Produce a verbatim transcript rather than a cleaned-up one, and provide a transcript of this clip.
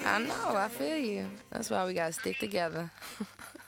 I know, I feel you. That's why we gotta stick together.